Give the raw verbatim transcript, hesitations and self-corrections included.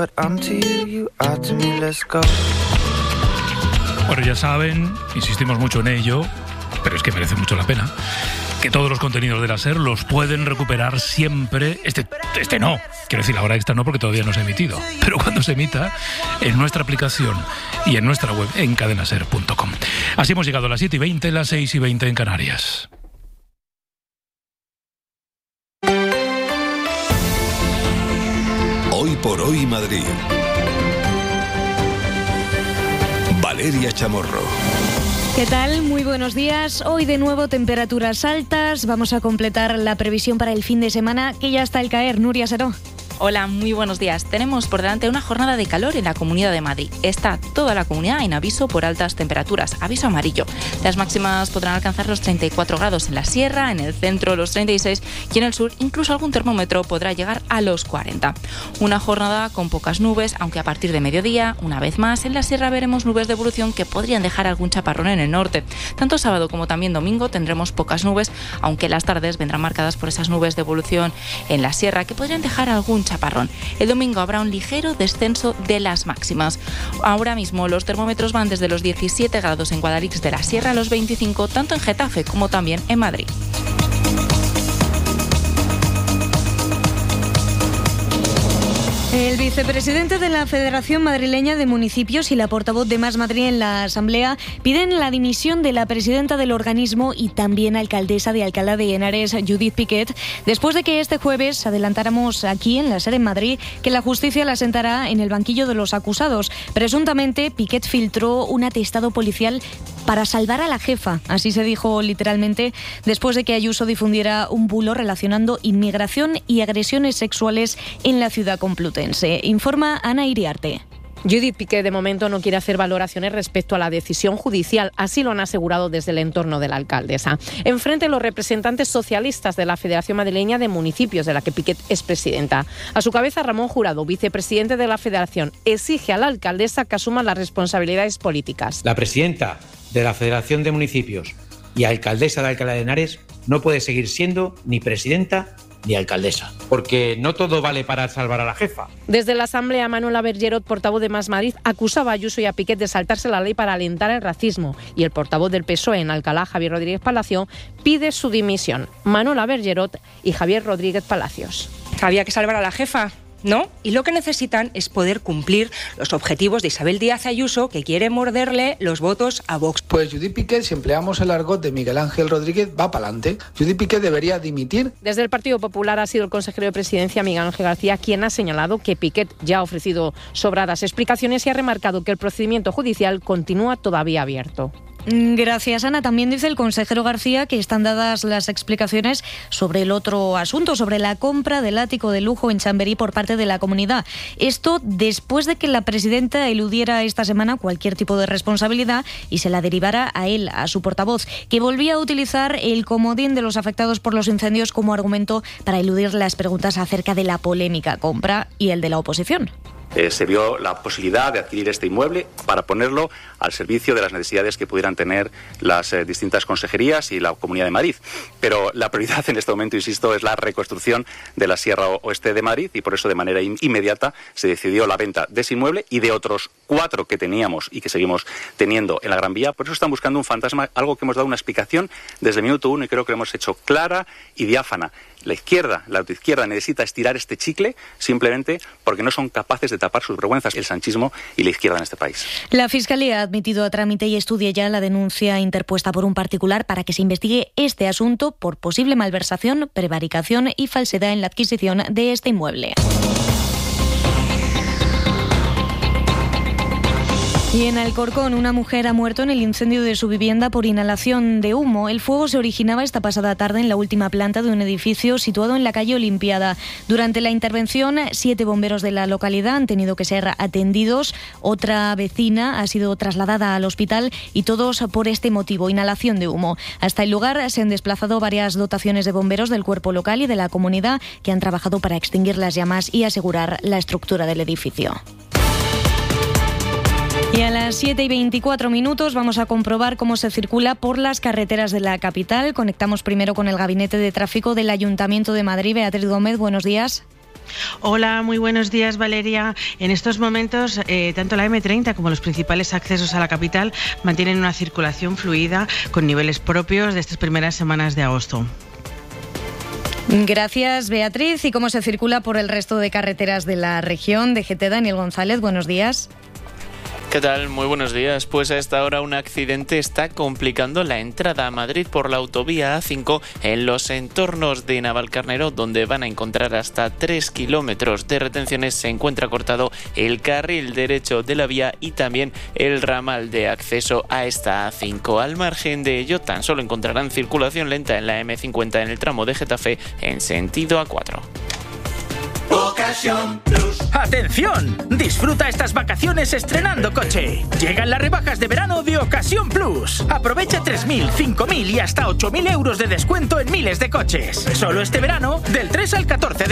Bueno, ya saben, insistimos mucho en ello, pero es que merece mucho la pena, que todos los contenidos de la SER los pueden recuperar siempre. Este, este no, quiero decir, la hora extra no, porque todavía no se ha emitido, pero cuando se emita, en nuestra aplicación y en nuestra web, en cadena ser punto com. Así hemos llegado a las siete y veinte, las seis y veinte en Canarias. Hoy por hoy Madrid. Valeria Chamorro. ¿Qué tal? Muy buenos días. Hoy de nuevo temperaturas altas. Vamos a completar la previsión para el fin de semana, que ya está al caer. Nuria Seró. Hola, muy buenos días. Tenemos por delante una jornada de calor en la Comunidad de Madrid. Está toda la comunidad en aviso por altas temperaturas, aviso amarillo. Las máximas podrán alcanzar los treinta y cuatro grados en la sierra, en el centro los treinta y seis y en el sur incluso algún termómetro podrá llegar a los cuarenta. Una jornada con pocas nubes, aunque a partir de mediodía, una vez más, en la sierra veremos nubes de evolución que podrían dejar algún chaparrón en el norte. Tanto sábado como también domingo tendremos pocas nubes, aunque las tardes vendrán marcadas por esas nubes de evolución en la sierra que podrían dejar algún chaparrón. El domingo habrá un ligero descenso de las máximas. Ahora mismo los termómetros van desde los diecisiete grados en Guadalix de la Sierra a los veinticinco, tanto en Getafe como también en Madrid. El vicepresidente de la Federación Madrileña de Municipios y la portavoz de Más Madrid en la Asamblea piden la dimisión de la presidenta del organismo y también alcaldesa de Alcalá de Henares, Judith Piquet, después de que este jueves adelantáramos aquí en la SER en Madrid que la justicia la sentará en el banquillo de los acusados. Presuntamente, Piquet filtró un atestado policial para salvar a la jefa, así se dijo literalmente, después de que Ayuso difundiera un bulo relacionando inmigración y agresiones sexuales en la ciudad complutense. Informa Ana Iriarte. Judith Piquet de momento no quiere hacer valoraciones respecto a la decisión judicial, así lo han asegurado desde el entorno de la alcaldesa. Enfrente los representantes socialistas de la Federación Madrileña de Municipios, de la que Piquet es presidenta. A su cabeza Ramón Jurado, vicepresidente de la Federación, exige a la alcaldesa que asuma las responsabilidades políticas. La presidenta de la Federación de Municipios y alcaldesa de Alcalá de Henares no puede seguir siendo ni presidenta ni alcaldesa, porque no todo vale para salvar a la jefa. Desde la Asamblea, Manuela Bergerot, portavoz de Más Madrid, acusaba a Ayuso y a Piquet de saltarse la ley para alentar el racismo, y el portavoz del P S O E en Alcalá, Javier Rodríguez Palacio, pide su dimisión. Manuela Bergerot y Javier Rodríguez Palacios. Había que salvar a la jefa, ¿no? Y lo que necesitan es poder cumplir los objetivos de Isabel Díaz Ayuso, que quiere morderle los votos a Vox. Pues Judith Piquet, si empleamos el argot de Miguel Ángel Rodríguez, va para adelante. Judith Piquet debería dimitir. Desde el Partido Popular ha sido el consejero de Presidencia, Miguel Ángel García, quien ha señalado que Piquet ya ha ofrecido sobradas explicaciones y ha remarcado que el procedimiento judicial continúa todavía abierto. Gracias, Ana. También dice el consejero García que están dadas las explicaciones sobre el otro asunto, sobre la compra del ático de lujo en Chamberí por parte de la comunidad. Esto después de que la presidenta eludiera esta semana cualquier tipo de responsabilidad y se la derivara a él, a su portavoz, que volvía a utilizar el comodín de los afectados por los incendios como argumento para eludir las preguntas acerca de la polémica compra y el de la oposición. Eh, se vio la posibilidad de adquirir este inmueble para ponerlo al servicio de las necesidades que pudieran tener las eh, distintas consejerías y la Comunidad de Madrid. Pero la prioridad en este momento, insisto, es la reconstrucción de la Sierra Oeste de Madrid y por eso de manera in- inmediata se decidió la venta de ese inmueble y de otros cuatro que teníamos y que seguimos teniendo en la Gran Vía. Por eso están buscando un fantasma, algo que hemos dado una explicación desde el minuto uno y creo que lo hemos hecho clara y diáfana. La izquierda, la autoizquierda necesita estirar este chicle simplemente porque no son capaces de tapar sus vergüenzas, el sanchismo y la izquierda en este país. La Fiscalía ha admitido a trámite y estudia ya la denuncia interpuesta por un particular para que se investigue este asunto por posible malversación, prevaricación y falsedad en la adquisición de este inmueble. Y en Alcorcón, una mujer ha muerto en el incendio de su vivienda por inhalación de humo. El fuego se originaba esta pasada tarde en la última planta de un edificio situado en la calle Olimpiada. Durante la intervención, siete bomberos de la localidad han tenido que ser atendidos. Otra vecina ha sido trasladada al hospital y todos por este motivo, inhalación de humo. Hasta el lugar se han desplazado varias dotaciones de bomberos del cuerpo local y de la comunidad que han trabajado para extinguir las llamas y asegurar la estructura del edificio. Y a las siete y veinticuatro minutos vamos a comprobar cómo se circula por las carreteras de la capital. Conectamos primero con el Gabinete de Tráfico del Ayuntamiento de Madrid. Beatriz Gómez, buenos días. Hola, muy buenos días, Valeria. En estos momentos, eh, tanto la eme treinta como los principales accesos a la capital mantienen una circulación fluida con niveles propios de estas primeras semanas de agosto. Gracias, Beatriz. ¿Y cómo se circula por el resto de carreteras de la región? D G T, Daniel González, buenos días. ¿Qué tal? Muy buenos días. Pues a esta hora un accidente está complicando la entrada a Madrid por la autovía A cinco en los entornos de Navalcarnero, donde van a encontrar hasta tres kilómetros de retenciones. Se encuentra cortado el carril derecho de la vía y también el ramal de acceso a esta A cinco. Al margen de ello, tan solo encontrarán circulación lenta en la eme cincuenta en el tramo de Getafe en sentido A cuatro. Ocasión Plus. ¡Atención! Disfruta estas vacaciones estrenando coche. Llegan las rebajas de verano de Ocasión Plus. Aprovecha tres mil, cinco mil y hasta ocho mil euros de descuento en miles de coches. Solo este verano, del tres al catorce de